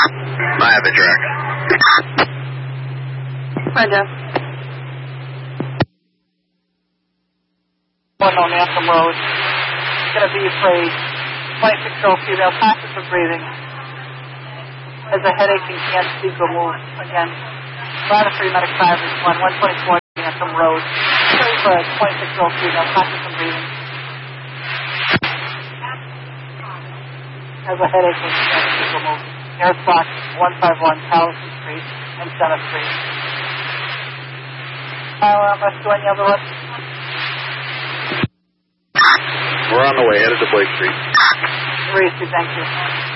I have a direct. Brenda. 1 on Anthem Road. Going to be afraid. 26-year-old female, practice of breathing. Has a headache and can't speak or move. Again, laboratory medic 5 is 124 Anthem Road. Very good. 26-year-old female, practice of breathing. Has a headache and can't speak or move. Nearest box 151 Patterson Street and Center Street. Rescue any other one? We're on the way, headed to Blake Street. Thank you.